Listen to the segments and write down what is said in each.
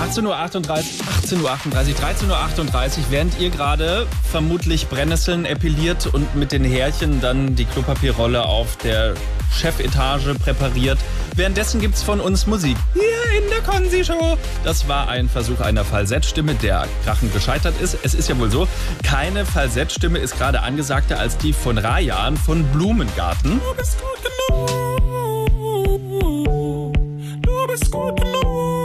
18:38 Uhr, 13:38 Uhr, während ihr gerade vermutlich Brennnesseln epiliert und mit den Härchen dann die Klopapierrolle auf der Chefetage präpariert. Währenddessen gibt's von uns Musik hier in der Konzi-Show. Das war ein Versuch einer Falsettstimme, der krachend gescheitert ist. Es ist ja wohl so, keine Falsettstimme ist gerade angesagter als die von Rayan von Blumengarten. Du bist gut genug. Du bist gut genug.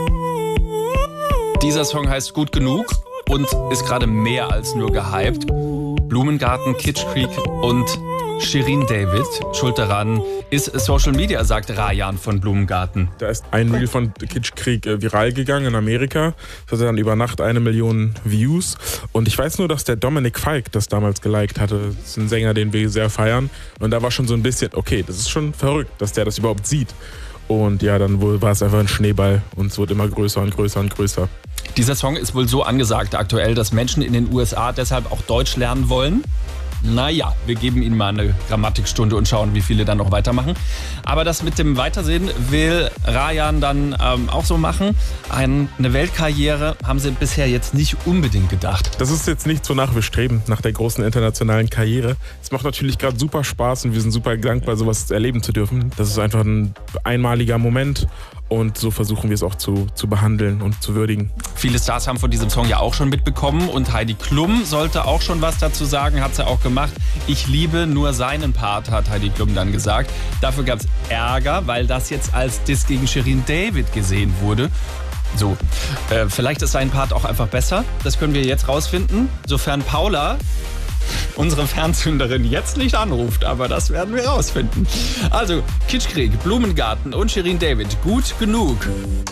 Dieser Song heißt Gut genug und ist gerade mehr als nur gehypt. Blumengarten, Kitsch Creek und Shirin David, schuld daran ist Social Media, sagt Rayan von Blumengarten. Da ist ein Reel von Kitsch Creek viral gegangen in Amerika. Das hatte dann über Nacht 1 Million Views. Und ich weiß nur, dass der Dominik Falk das damals geliked hatte. Das ist ein Sänger, den wir sehr feiern. Und da war schon so ein bisschen, okay, das ist schon verrückt, dass der das überhaupt sieht. Und ja, dann war es einfach ein Schneeball und es wird immer größer und größer und größer. Dieser Song ist wohl so angesagt aktuell, dass Menschen in den USA deshalb auch Deutsch lernen wollen. Naja, wir geben ihnen mal eine Grammatikstunde und schauen, wie viele dann noch weitermachen. Aber das mit dem Weitersehen will Rayan dann auch so machen. Eine Weltkarriere haben sie bisher jetzt nicht unbedingt gedacht. Das ist jetzt nichts, wonach wir streben, nach der großen internationalen Karriere. Es macht natürlich gerade super Spaß und wir sind super dankbar, sowas erleben zu dürfen. Das ist einfach ein einmaliger Moment. Und so versuchen wir es auch zu behandeln und zu würdigen. Viele Stars haben von diesem Song ja auch schon mitbekommen und Heidi Klum sollte auch schon was dazu sagen, hat sie auch gemacht. Ich liebe nur seinen Part, hat Heidi Klum dann gesagt. Dafür gab es Ärger, weil das jetzt als Diss gegen Shirin David gesehen wurde. So, vielleicht ist sein Part auch einfach besser. Das können wir jetzt rausfinden, sofern Paula, unsere Fernzünderin, jetzt nicht anruft, aber das werden wir rausfinden. Also, Kitsch Creek, Blumengarten und Shirin David, gut genug.